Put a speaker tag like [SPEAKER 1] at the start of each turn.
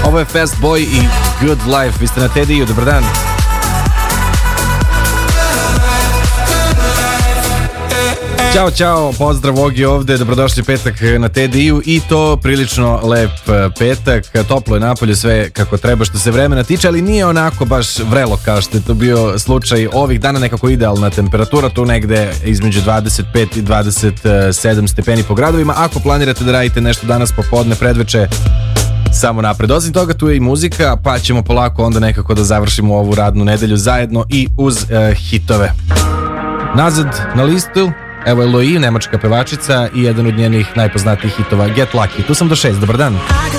[SPEAKER 1] Ovo je Fast Boy i Good Life. Vi ste na Tediju, dobar dan. Ćao, čao, pozdrav, Ogi ovde, dobrodošli petak na Tediju i to prilično lep petak, toplo je napolje, sve kako treba što se vremena tiče, ali nije onako baš vrelo kao što je to bio slučaj ovih dana, nekako idealna temperatura, tu negde između 25 i 27 stepeni po gradovima. Ako planirate da radite nešto danas popodne, predveče, samo napred. Osim toga tu je i muzika, pa ćemo polako onda nekako da završimo ovu radnu nedelju zajedno i uz hitove. Nazad na listu evo je Loi, nemačka pevačica i jedan od njenih najpoznatijih hitova Get Lucky. Tu sam do 6, dobar dan.